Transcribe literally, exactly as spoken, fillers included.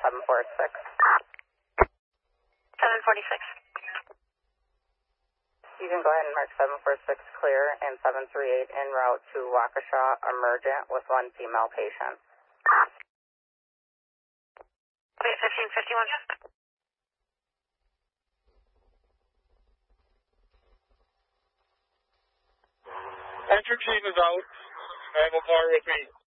seven four six. seven forty-six. You can go ahead and mark seven four six clear and seven three eight en route to Waukesha Emergent with one female patient. Okay, fifteen fifty-one. Enter team is out. I have a car with me.